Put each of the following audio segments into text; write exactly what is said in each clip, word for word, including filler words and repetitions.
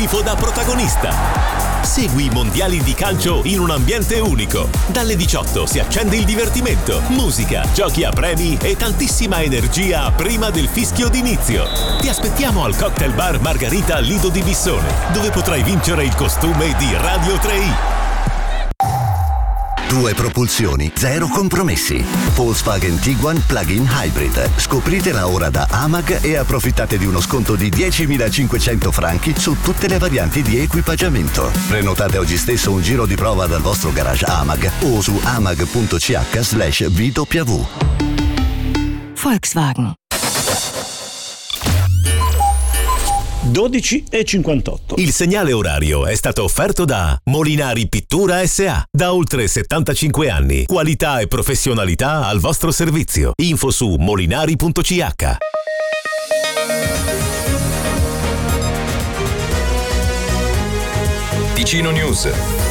tifo da protagonista. Segui i mondiali di calcio in un ambiente unico. Dalle diciotto si accende il divertimento, musica, giochi a premi e tantissima energia prima del fischio d'inizio. Ti aspettiamo al Cocktail Bar Margarita Lido di Bissone, dove potrai vincere il costume di Radio tre i. Due propulsioni, zero compromessi. Volkswagen Tiguan Plug-in Hybrid. Scopritela ora da Amag e approfittate di uno sconto di diecimilacinquecento franchi su tutte le varianti di equipaggiamento. Prenotate oggi stesso un giro di prova dal vostro garage Amag o su amag.ch slash vw. Volkswagen. dodici e cinquantotto. Il segnale orario è stato offerto da Molinari Pittura S A. Da oltre settantacinque anni. Qualità e professionalità al vostro servizio. Info su molinari punto c h. Ticino News.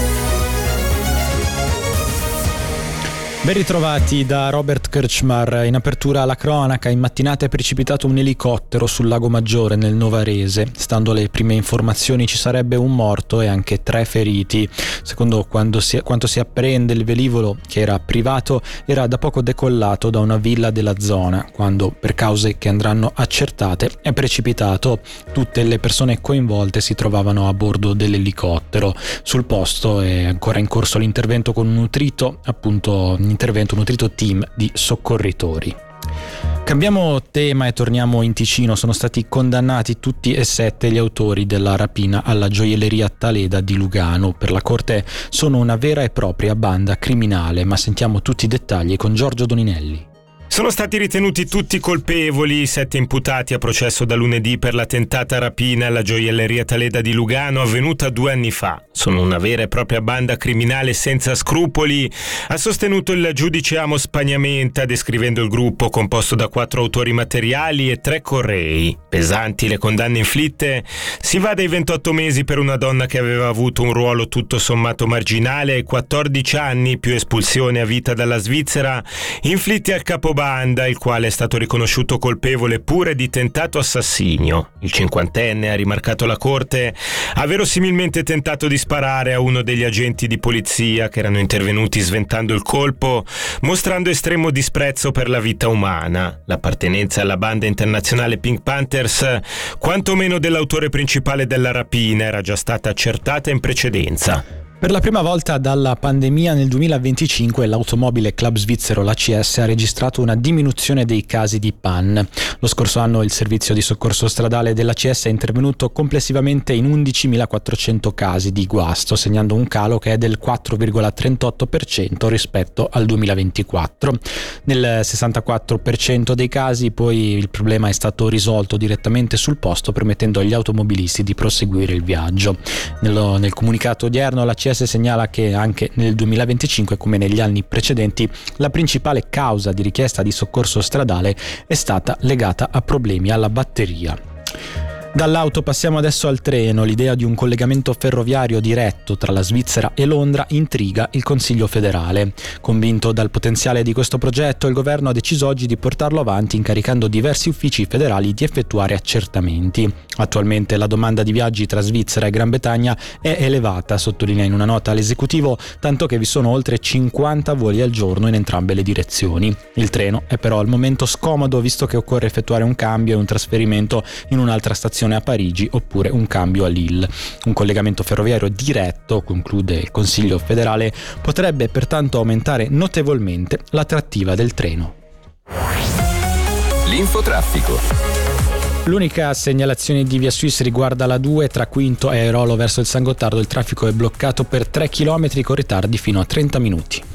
Ben ritrovati da Robert Kirchmar. In apertura alla cronaca, in mattinata è precipitato un elicottero sul Lago Maggiore nel Novarese. Stando alle prime informazioni ci sarebbe un morto e anche tre feriti. Secondo quando si, quanto si apprende, il velivolo, che era privato, era da poco decollato da una villa della zona, quando, per cause che andranno accertate, è precipitato. Tutte le persone coinvolte si trovavano a bordo dell'elicottero. Sul posto è ancora in corso l'intervento con un nutrito, appunto, intervento, un nutrito team di soccorritori. Cambiamo tema e torniamo in Ticino. Sono stati condannati tutti e sette gli autori della rapina alla gioielleria Taleda di Lugano. Per la Corte sono una vera e propria banda criminale, ma sentiamo tutti i dettagli con Giorgio Doninelli. Sono stati ritenuti tutti colpevoli, sette imputati a processo da lunedì per la tentata rapina alla gioielleria Taleda di Lugano avvenuta due anni fa. Sono una vera e propria banda criminale senza scrupoli, ha sostenuto il giudice Amos Spagnamenta, descrivendo il gruppo composto da quattro autori materiali e tre correi. Pesanti le condanne inflitte, si va dai ventotto mesi per una donna che aveva avuto un ruolo tutto sommato marginale ai quattordici anni più espulsione a vita dalla Svizzera, inflitti al capobanda, il quale è stato riconosciuto colpevole pure di tentato assassinio. Il cinquantenne, ha rimarcato la Corte, ha verosimilmente tentato di sparare a uno degli agenti di polizia che erano intervenuti sventando il colpo, mostrando estremo disprezzo per la vita umana. L'appartenenza alla banda internazionale Pink Panthers, quantomeno dell'autore principale della rapina, era già stata accertata in precedenza. Per la prima volta dalla pandemia nel duemilaventicinque l'automobile club svizzero l'A C S ha registrato una diminuzione dei casi di P A N. Lo scorso anno il servizio di soccorso stradale dell'A C S è intervenuto complessivamente in undicimilaquattrocento casi di guasto, segnando un calo che è del quattro virgola trentotto per cento rispetto al duemilaventiquattro. Nel sessantaquattro per cento dei casi poi il problema è stato risolto direttamente sul posto, permettendo agli automobilisti di proseguire il viaggio. Nello, nel comunicato odierno l'A C S segnala che anche nel duemilaventicinque, come negli anni precedenti, la principale causa di richiesta di soccorso stradale è stata legata a problemi alla batteria. Dall'auto passiamo adesso al treno. L'idea di un collegamento ferroviario diretto tra la Svizzera e Londra intriga il Consiglio federale. Convinto dal potenziale di questo progetto, il governo ha deciso oggi di portarlo avanti, incaricando diversi uffici federali di effettuare accertamenti. Attualmente la domanda di viaggi tra Svizzera e Gran Bretagna è elevata, sottolinea in una nota all'esecutivo, tanto che vi sono oltre cinquanta voli al giorno in entrambe le direzioni. Il treno è però al momento scomodo, visto che occorre effettuare un cambio e un trasferimento in un'altra stazione a Parigi oppure un cambio a Lille. Un collegamento ferroviario diretto, conclude il Consiglio federale, potrebbe pertanto aumentare notevolmente l'attrattiva del treno. L'infotraffico. L'unica segnalazione di Via Suisse riguarda la due tra Quinto e Airolo verso il San Gottardo. Il traffico è bloccato per tre chilometri con ritardi fino a trenta minuti.